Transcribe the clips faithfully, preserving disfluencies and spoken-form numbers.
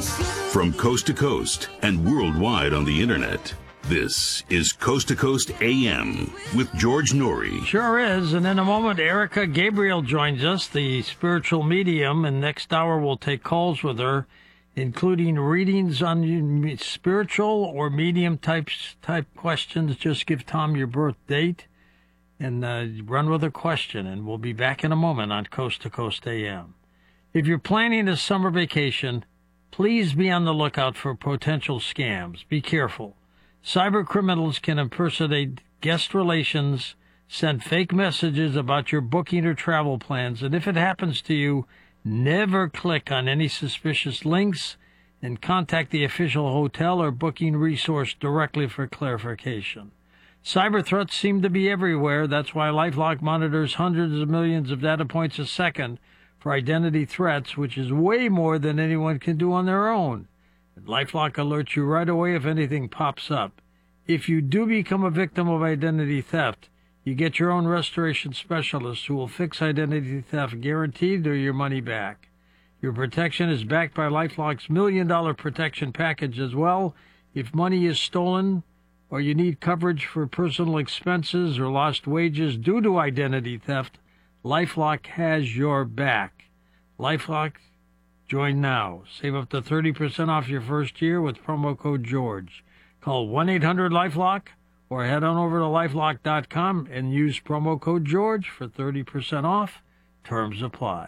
From coast to coast and worldwide on the internet, this is Coast to Coast A M with George Noory. Sure is. And in a moment, Erica Gabriel joins us, the spiritual medium, and next hour we'll take calls with her, including readings on spiritual or medium types type questions. Just give Tom your birth date and uh, run with a question, and we'll be back in a moment on Coast to Coast A M. If you're planning a summer vacation, please be on the lookout for potential scams. Be careful. Cyber criminals can impersonate guest relations, send fake messages about your booking or travel plans, and if it happens to you, never click on any suspicious links and contact the official hotel or booking resource directly for clarification. Cyber threats seem to be everywhere. That's why LifeLock monitors hundreds of millions of data points a second for identity threats, which is way more than anyone can do on their own. And LifeLock alerts you right away if anything pops up. If you do become a victim of identity theft, you get your own restoration specialist who will fix identity theft guaranteed or your money back. Your protection is backed by LifeLock's million dollar protection package as well. If money is stolen or you need coverage for personal expenses or lost wages due to identity theft, LifeLock has your back. LifeLock, join now. Save up to thirty percent off your first year with promo code George. Call one eight hundred LifeLock or head on over to lifelock dot com and use promo code George for thirty percent off. Terms apply.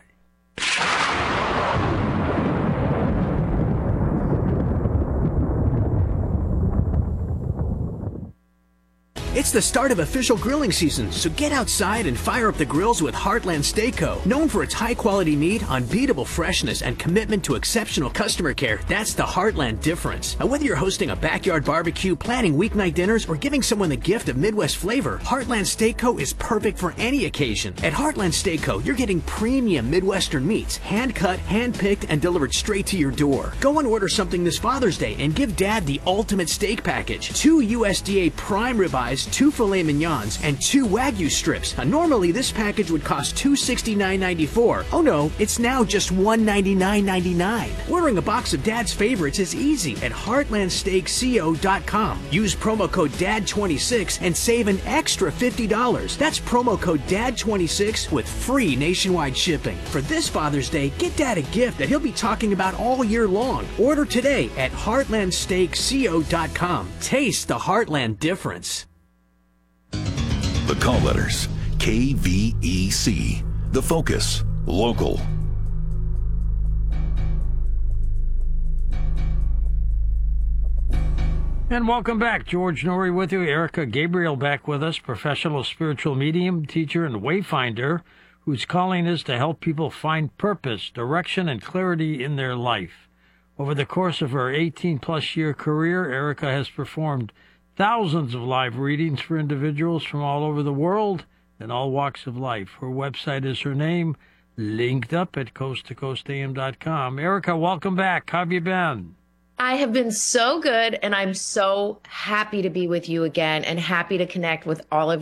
It's the start of official grilling season, so get outside and fire up the grills with Heartland Steak Co. Known for its high-quality meat, unbeatable freshness, and commitment to exceptional customer care, that's the Heartland difference. Now, whether you're hosting a backyard barbecue, planning weeknight dinners, or giving someone the gift of Midwest flavor, Heartland Steak Co. is perfect for any occasion. At Heartland Steak Co., you're getting premium Midwestern meats, hand-cut, hand-picked, and delivered straight to your door. Go and order something this Father's Day and give Dad the ultimate steak package. Two U S D A prime ribeyes, two filet mignons, and two Wagyu strips. Now, normally this package would cost two hundred sixty-nine ninety-four. Oh no, it's now just one hundred ninety-nine ninety-nine. Ordering a box of Dad's favorites is easy at heartland steak co dot com. Use promo code D A D twenty-six and save an extra fifty dollars. That's promo code D A D twenty-six with free nationwide shipping. For this Father's Day, get Dad a gift that he'll be talking about all year long. Order today at heartland steak co dot com. Taste the Heartland difference. The call letters, K V E C. The Focus, local. And welcome back. George Noory with you. Erica Gabriel back with us, professional spiritual medium, teacher, and wayfinder, whose calling is to help people find purpose, direction, and clarity in their life. Over the course of her eighteen-plus year career, Erica has performed thousands of live readings for individuals from all over the world and all walks of life. Her website is her name, linked up at coast to coast a m dot com. Erica, welcome back. How have you been? I have been so good, and I'm so happy to be with you again and happy to connect with all of